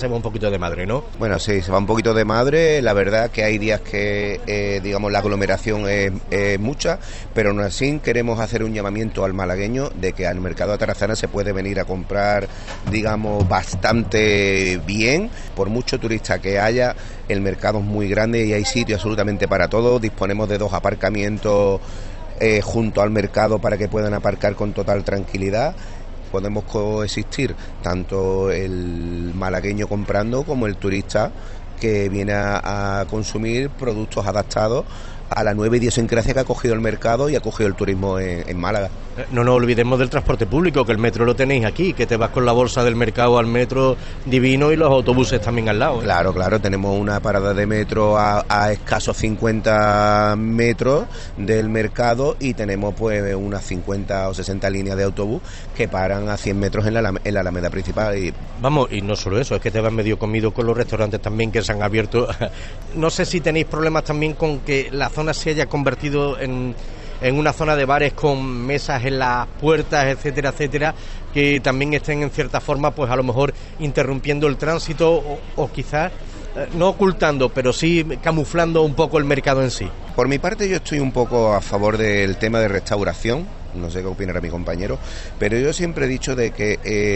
Se va un poquito de madre, ¿no? Bueno, sí, se va un poquito de madre. La verdad que hay días que, digamos, la aglomeración es mucha, pero aún así queremos hacer un llamamiento al malagueño de que al mercado de Atarazana se puede venir a comprar, digamos, bastante bien. Por mucho turista que haya, el mercado es muy grande y hay sitio absolutamente para todos. Disponemos de 2 aparcamientos junto al mercado para que puedan aparcar con total tranquilidad. Podemos coexistir tanto el malagueño comprando como el turista que viene a consumir productos adaptados a la nueva idiosincrasia que ha cogido el mercado y ha cogido el turismo en Málaga. No nos olvidemos del transporte público, que el metro lo tenéis aquí, que te vas con la bolsa del mercado al metro divino y los autobuses también al lado. Claro, tenemos una parada de metro a escasos 50 metros del mercado y tenemos pues unas 50 o 60 líneas de autobús que paran a 100 metros en la Alameda principal. Vamos, y no solo eso, es que te vas medio comido con los restaurantes también que se han abierto. No sé si tenéis problemas también con que la zona se haya convertido en una zona de bares con mesas en las puertas, etcétera, etcétera, que también estén en cierta forma, pues a lo mejor interrumpiendo el tránsito o quizás no ocultando, pero sí camuflando un poco el mercado en sí. Por mi parte yo estoy un poco a favor del tema de restauración, no sé qué opinará mi compañero, pero yo siempre he dicho de que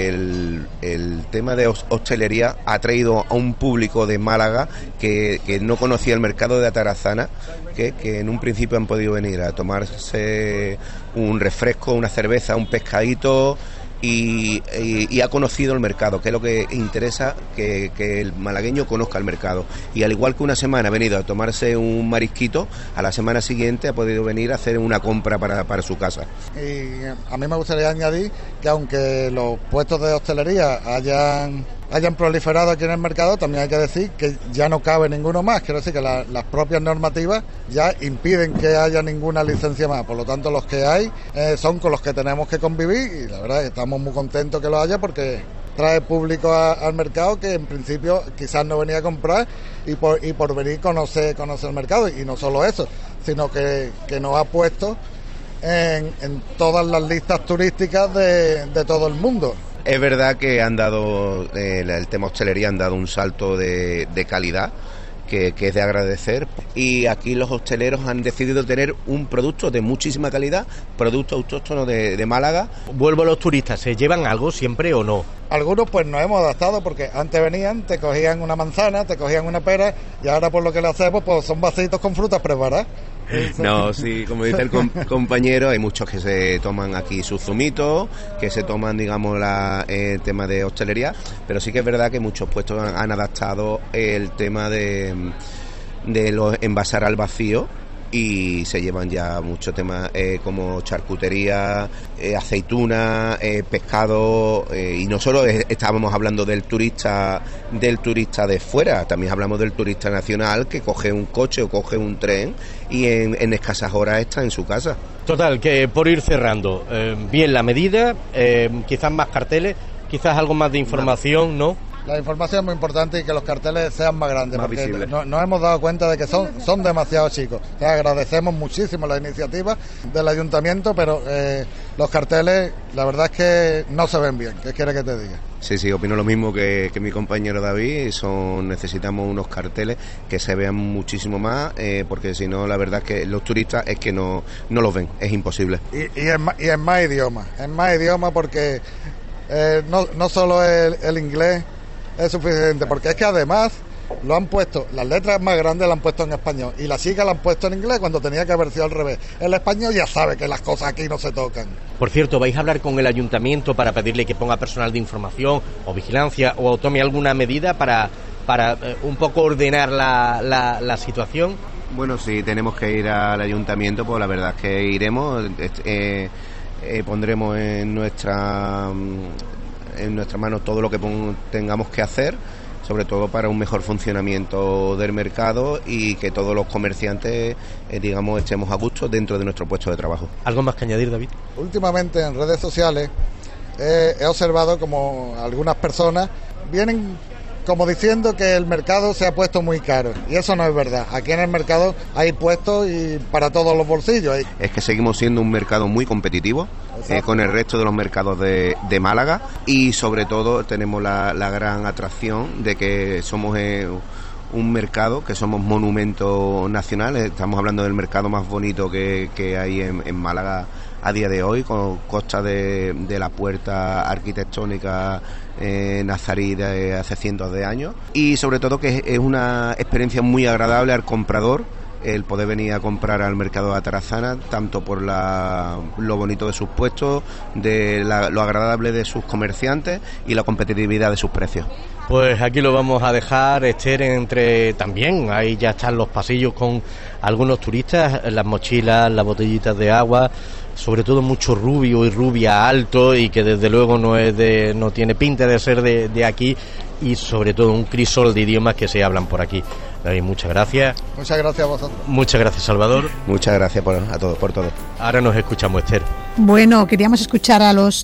el tema de hostelería ha traído a un público de Málaga que no conocía el mercado de Atarazana, que en un principio han podido venir a tomarse un refresco, una cerveza, un pescadito y ha conocido el mercado, que es lo que interesa, que el malagueño conozca el mercado. Y al igual que una semana ha venido a tomarse un marisquito, a la semana siguiente ha podido venir a hacer una compra para su casa. Y a mí me gustaría añadir que aunque los puestos de hostelería hayan proliferado aquí en el mercado, también hay que decir que ya no cabe ninguno más. Quiero decir que las propias normativas ya impiden que haya ninguna licencia más. Por lo tanto, los que hay son con los que tenemos que convivir y la verdad estamos muy contentos que lo haya porque trae público al mercado que en principio quizás no venía a comprar y por venir conoce el mercado. Y no solo eso, sino que nos ha puesto en todas las listas turísticas de todo el mundo. Es verdad que han dado, el tema hostelería han dado un salto de calidad que es de agradecer, y aquí los hosteleros han decidido tener un producto de muchísima calidad, producto autóctono de Málaga. Vuelvo a los turistas, ¿se llevan algo siempre o no? Algunos pues nos hemos adaptado porque antes venían, te cogían una manzana, te cogían una pera y ahora por lo que le hacemos pues son vasitos con frutas preparadas. No, sí, como dice el compañero, hay muchos que se toman aquí sus zumitos, que se toman, digamos, el tema de hostelería, pero sí que es verdad que muchos puestos han adaptado el tema de los envasar al vacío y se llevan ya muchos temas como charcutería, aceituna, pescado, y no solo estábamos hablando del turista de fuera, también hablamos del turista nacional que coge un coche o coge un tren y en escasas horas está en su casa. Total, que por ir cerrando, bien la medida, quizás más carteles, quizás algo más de información, ¿no? La información es muy importante y que los carteles sean más grandes, más porque visibles. Nos hemos dado cuenta de que son demasiado chicos. O sea, agradecemos muchísimo la iniciativa del ayuntamiento, pero los carteles, la verdad es que no se ven bien. ¿Qué quiere que te diga? Sí, opino lo mismo que mi compañero David. Necesitamos unos carteles que se vean muchísimo más, porque si no, la verdad es que los turistas es que no los ven, es imposible. Y en más idiomas, porque no solo el inglés es suficiente, porque es que además lo han puesto, las letras más grandes las han puesto en español y las chicas las han puesto en inglés cuando tenía que haber sido al revés. El español ya sabe que las cosas aquí no se tocan. Por cierto, ¿vais a hablar con el ayuntamiento para pedirle que ponga personal de información o vigilancia o tome alguna medida para un poco ordenar la situación? Bueno, si tenemos que ir al ayuntamiento, pues la verdad es que iremos, pondremos en nuestra mano todo lo que tengamos que hacer, sobre todo para un mejor funcionamiento del mercado y que todos los comerciantes, digamos, estemos a gusto dentro de nuestro puesto de trabajo. ¿Algo más que añadir, David? Últimamente en redes sociales he observado como algunas personas vienen como diciendo que el mercado se ha puesto muy caro, y eso no es verdad. Aquí en el mercado hay puestos y para todos los bolsillos. Es que seguimos siendo un mercado muy competitivo con el resto de los mercados de Málaga, y sobre todo tenemos la gran atracción de que somos un mercado, que somos monumento nacional. Estamos hablando del mercado más bonito que hay en Málaga a día de hoy, con costa de la puerta arquitectónica nazarí de hace cientos de años, y sobre todo que es una experiencia muy agradable al comprador el poder venir a comprar al mercado de Atarazanas, tanto por lo bonito de sus puestos, lo agradable de sus comerciantes y la competitividad de sus precios. Pues aquí lo vamos a dejar, Esther, también ahí ya están los pasillos con algunos turistas, las mochilas, las botellitas de agua, sobre todo mucho rubio y rubia alto, y que desde luego no tiene pinta de ser de aquí, y sobre todo un crisol de idiomas que se hablan por aquí. David, muchas gracias. Muchas gracias a vosotros. Muchas gracias, Salvador. Muchas gracias a todos por todo. Ahora nos escuchamos, Esther. Bueno, queríamos escuchar a los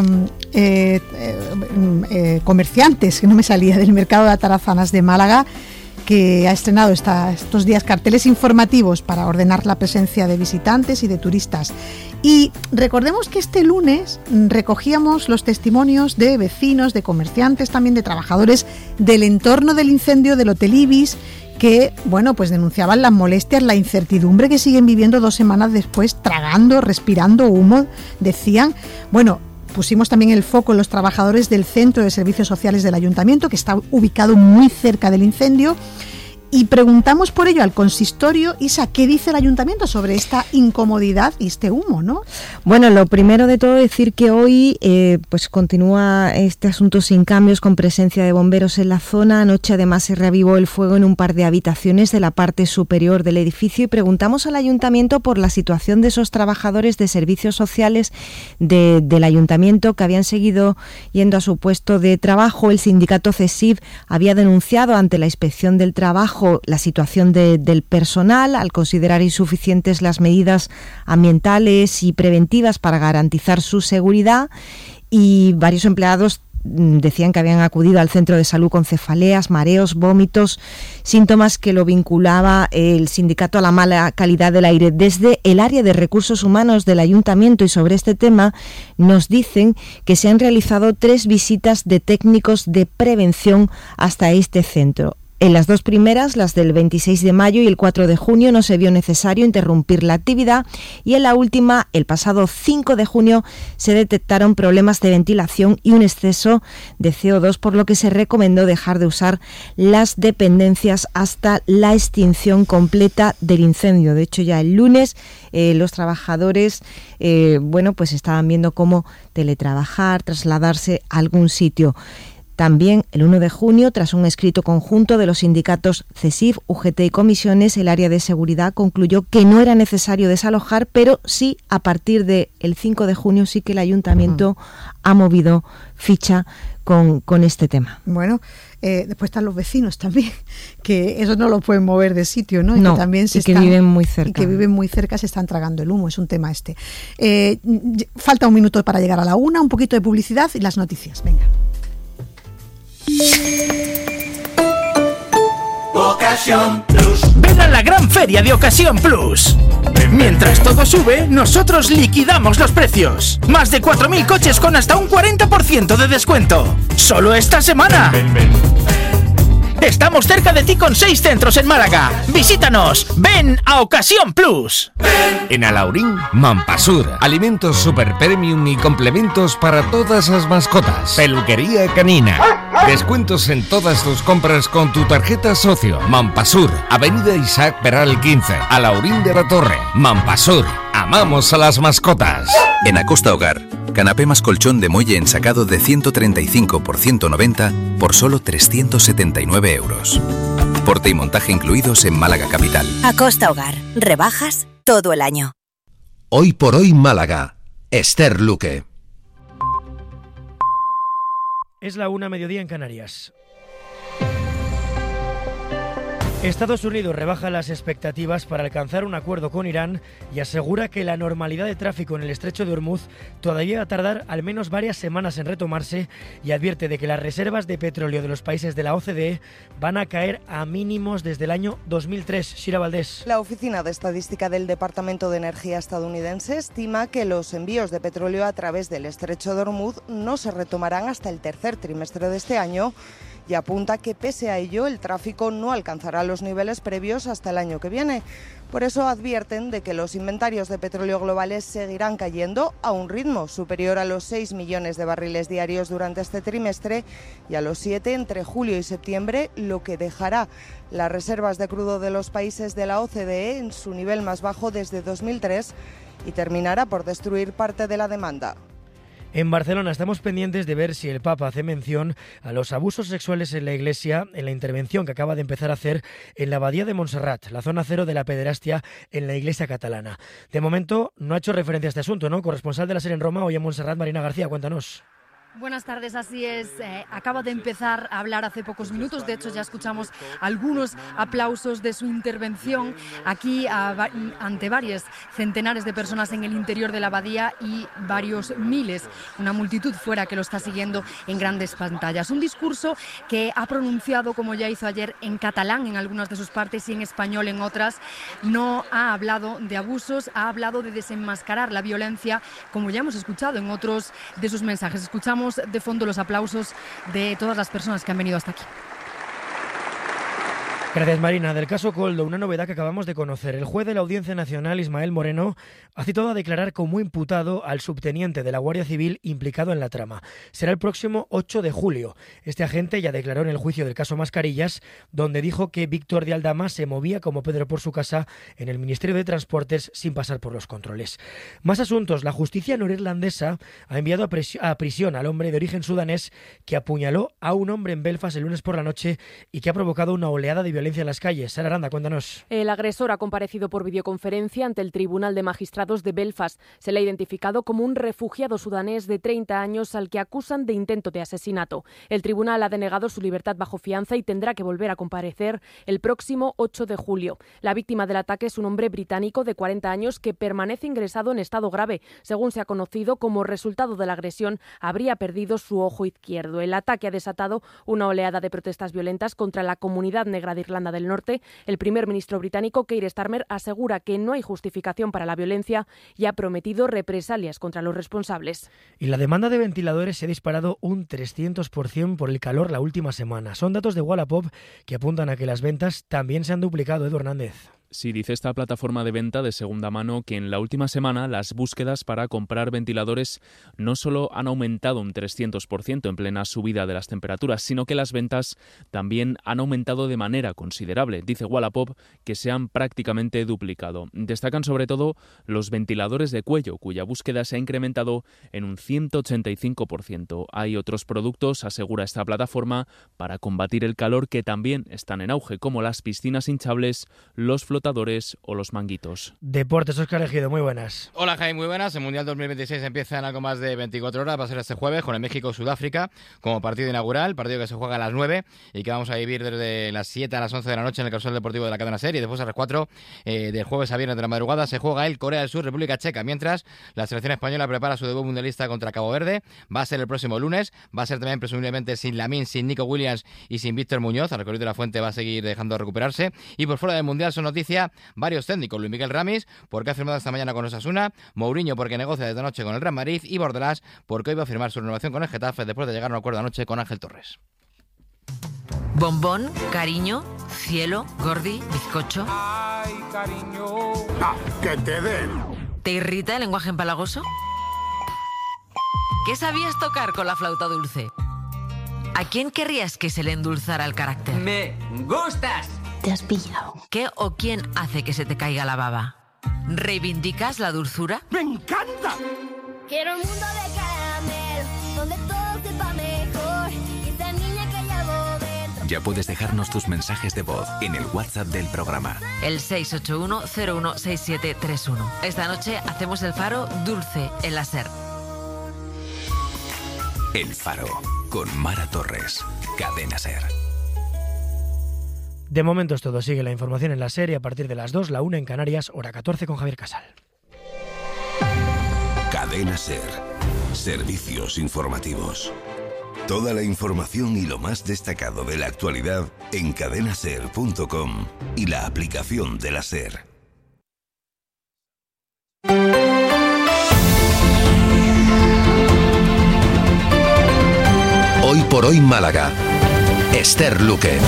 comerciantes, que no me salía, del mercado de Atarazanas de Málaga, que ha estrenado estos días carteles informativos para ordenar la presencia de visitantes y de turistas. Y recordemos que este lunes recogíamos los testimonios de vecinos, de comerciantes, también de trabajadores del entorno del incendio del Hotel Ibis, que, bueno, pues denunciaban las molestias, la incertidumbre que siguen viviendo 2 semanas después, tragando, respirando humo, decían. Bueno, pusimos también el foco en los trabajadores del Centro de Servicios Sociales del Ayuntamiento, que está ubicado muy cerca del incendio, y preguntamos por ello al consistorio. Isa, ¿qué dice el ayuntamiento sobre esta incomodidad y este humo, no? Bueno, lo primero de todo decir que hoy pues continúa este asunto sin cambios, con presencia de bomberos en la zona. Anoche además se reavivó el fuego en un par de habitaciones de la parte superior del edificio, y preguntamos al ayuntamiento por la situación de esos trabajadores de servicios sociales del ayuntamiento que habían seguido yendo a su puesto de trabajo. El sindicato CESIF había denunciado ante la Inspección del Trabajo la situación del personal, al considerar insuficientes las medidas ambientales y preventivas para garantizar su seguridad, y varios empleados decían que habían acudido al centro de salud con cefaleas, mareos, vómitos, síntomas que lo vinculaba el sindicato a la mala calidad del aire. Desde el área de recursos humanos del ayuntamiento, y sobre este tema, nos dicen que se han realizado 3 visitas de técnicos de prevención hasta este centro. En las 2 primeras, las del 26 de mayo y el 4 de junio, no se vio necesario interrumpir la actividad, y en la última, el pasado 5 de junio, se detectaron problemas de ventilación y un exceso de CO2, por lo que se recomendó dejar de usar las dependencias hasta la extinción completa del incendio. De hecho, ya el lunes los trabajadores pues estaban viendo cómo teletrabajar, trasladarse a algún sitio. También el 1 de junio, tras un escrito conjunto de los sindicatos CESIF, UGT y comisiones, el área de seguridad concluyó que no era necesario desalojar, pero sí, a partir del 5 de junio, sí que el ayuntamiento ha movido ficha con este tema. Bueno, después están los vecinos también, que eso no lo pueden mover de sitio, ¿no? No, que también viven muy cerca. Y que viven muy cerca, se están tragando el humo, es un tema este. Falta un minuto para llegar a la 1, un poquito de publicidad y las noticias. Venga. Ocasión Plus. Ven a la gran feria de Ocasión Plus. Mientras todo sube, nosotros liquidamos los precios. Más de 4.000 coches con hasta un 40% de descuento. Solo esta semana. Estamos cerca de ti con 6 centros en Málaga. Visítanos. Ven a Ocasión Plus. En Alaurín, Mampasur. Alimentos super premium y complementos para todas las mascotas. Peluquería canina. Descuentos en todas tus compras con tu tarjeta socio. Mampasur. Avenida Isaac Peral 15. Alaurín de la Torre. Mampasur. Amamos a las mascotas. En Acosta Hogar, canapé más colchón de muelle ensacado de 135 por 190 por solo 379 euros. Porte y montaje incluidos en Málaga Capital. Acosta Hogar. Rebajas todo el año. Hoy por hoy Málaga. Esther Luque. Es la 1:00 en Canarias. Estados Unidos rebaja las expectativas para alcanzar un acuerdo con Irán y asegura que la normalidad de tráfico en el estrecho de Hormuz todavía va a tardar al menos varias semanas en retomarse y advierte de que las reservas de petróleo de los países de la OCDE van a caer a mínimos desde el año 2003. Shira Valdés. La Oficina de Estadística del Departamento de Energía estadounidense estima que los envíos de petróleo a través del estrecho de Hormuz no se retomarán hasta el tercer trimestre de este año, y apunta que pese a ello el tráfico no alcanzará los niveles previos hasta el año que viene. Por eso advierten de que los inventarios de petróleo globales seguirán cayendo a un ritmo superior a los 6 millones de barriles diarios durante este trimestre y a los 7 entre julio y septiembre, lo que dejará las reservas de crudo de los países de la OCDE en su nivel más bajo desde 2003 y terminará por destruir parte de la demanda. En Barcelona estamos pendientes de ver si el Papa hace mención a los abusos sexuales en la Iglesia en la intervención que acaba de empezar a hacer en la Abadía de Montserrat, la zona cero de la pederastia en la Iglesia catalana. De momento no ha hecho referencia a este asunto, ¿no? Corresponsal de la SER en Roma, hoy en Montserrat, Marina García, cuéntanos. Buenas tardes, así es. Acaba de empezar a hablar hace pocos minutos, de hecho ya escuchamos algunos aplausos de su intervención aquí ante varios centenares de personas en el interior de la abadía y varios miles, una multitud fuera que lo está siguiendo en grandes pantallas. Un discurso que ha pronunciado, como ya hizo ayer, en catalán en algunas de sus partes y en español en otras. No ha hablado de abusos, ha hablado de desenmascarar la violencia, como ya hemos escuchado en otros de sus mensajes. Escuchamos de fondo los aplausos de todas las personas que han venido hasta aquí. Gracias, Marina. Del caso Koldo, una novedad que acabamos de conocer. El juez de la Audiencia Nacional, Ismael Moreno, ha citado a declarar como imputado al subteniente de la Guardia Civil implicado en la trama. Será el próximo 8 de julio. Este agente ya declaró en el juicio del caso Mascarillas, donde dijo que Víctor de Aldama se movía como Pedro por su casa en el Ministerio de Transportes sin pasar por los controles. Más asuntos. La justicia norirlandesa ha enviado a prisión al hombre de origen sudanés que apuñaló a un hombre en Belfast el lunes por la noche y que ha provocado una oleada de violencia en las calles. Sara Aranda, cuéntanos. El agresor ha comparecido por videoconferencia ante el Tribunal de Magistrados de Belfast. Se le ha identificado como un refugiado sudanés de 30 años al que acusan de intento de asesinato. El tribunal ha denegado su libertad bajo fianza y tendrá que volver a comparecer el próximo 8 de julio. La víctima del ataque es un hombre británico de 40 años que permanece ingresado en estado grave. Según se ha conocido, como resultado de la agresión, habría perdido su ojo izquierdo. El ataque ha desatado una oleada de protestas violentas contra la comunidad negra de Irlanda del Norte. El primer ministro británico, Keir Starmer, asegura que no hay justificación para la violencia y ha prometido represalias contra los responsables. Y la demanda de ventiladores se ha disparado un 300% por el calor la última semana. Son datos de Wallapop que apuntan a que las ventas también se han duplicado. Edu Hernández. Sí, dice esta plataforma de venta de segunda mano que en la última semana las búsquedas para comprar ventiladores no solo han aumentado un 300% en plena subida de las temperaturas, sino que las ventas también han aumentado de manera considerable. Dice Wallapop que se han prácticamente duplicado. Destacan sobre todo los ventiladores de cuello, cuya búsqueda se ha incrementado en un 185%. Hay otros productos, asegura esta plataforma, para combatir el calor que también están en auge, como las piscinas hinchables, los flotadores o los manguitos. Deportes, Óscar Ejido, muy buenas. Hola Jaime, muy buenas. El Mundial 2026 empieza en algo más de 24 horas, va a ser este jueves con el México-Sudáfrica como partido inaugural, partido que se juega a las 9 y que vamos a vivir desde las 7 a las 11 de la noche en el Causal Deportivo de la cadena SER, y después a las 4 del jueves a viernes de la madrugada se juega el Corea del Sur, República Checa, mientras la selección española prepara su debut mundialista contra Cabo Verde. Va a ser el próximo lunes, va a ser también presumiblemente sin Lamine, sin Nico Williams y sin Víctor Muñoz. Al recorrido de la Fuente va a seguir dejando de recuperarse. Y por fuera del Mundial son noticia varios técnicos: Luis Miguel Ramis, porque ha firmado esta mañana con Osasuna; Mourinho, porque negocia desde anoche con el Real Madrid; y Bordalás, porque hoy va a firmar su renovación con el Getafe después de llegar a un acuerdo anoche con Ángel Torres. Bombón, cariño, cielo, gordi, bizcocho. Ay, cariño. Ah, que te den. ¿Te irrita el lenguaje empalagoso? ¿Qué sabías tocar con la flauta dulce? ¿A quién querrías que se le endulzara el carácter? ¡Me gustas! ¿Te has pillado? ¿Qué o quién hace que se te caiga la baba? ¿Reivindicas la dulzura? ¡Me encanta! Quiero un mundo de caramelo, donde todo sepa mejor, y esa niña que llevo dentro. Ya puedes dejarnos tus mensajes de voz en el WhatsApp del programa. El 681-016731. Esta noche hacemos el Faro dulce en la SER. El Faro, con Mara Torres, cadena SER. De momento es todo. Sigue la información en la SER y a partir de las 2, la 1 en Canarias, hora 14 con Javier Casal. Cadena SER. Servicios informativos. Toda la información y lo más destacado de la actualidad en cadenaser.com y la aplicación de la SER. Hoy por hoy Málaga. Esther Luque.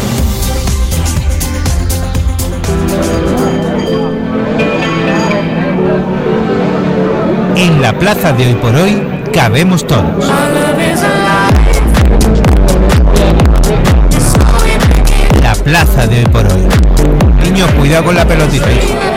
En la plaza de Hoy por Hoy cabemos todos. La plaza de Hoy por Hoy. Niños, cuidado con la pelotita.